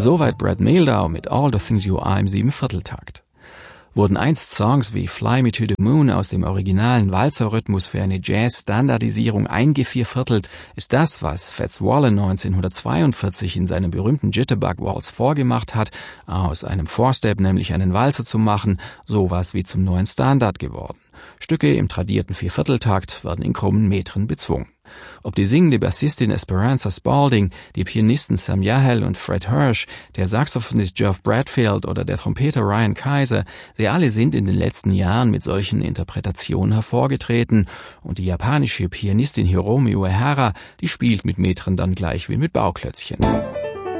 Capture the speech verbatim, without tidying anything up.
Soweit Brad Mehldau mit All the Things You Are im Siebenvierteltakt. Wurden einst Songs wie Fly Me to the Moon aus dem originalen Walzerrhythmus für eine Jazz-Standardisierung eingevierviertelt, ist das, was Fats Waller neunzehnhundertzweiundvierzig in seinem berühmten Jitterbug Waltz vorgemacht hat, aus einem Four-Step nämlich einen Walzer zu machen, sowas wie zum neuen Standard geworden. Stücke im tradierten Viervierteltakt werden in krummen Metren bezwungen. Ob die singende Bassistin Esperanza Spalding, die Pianisten Sam Yahel und Fred Hirsch, der Saxophonist Geoff Bradfield oder der Trompeter Ryan Kaiser, sie alle sind in den letzten Jahren mit solchen Interpretationen hervorgetreten, und die japanische Pianistin Hiromi Uehara, die spielt mit Metren dann gleich wie mit Bauklötzchen.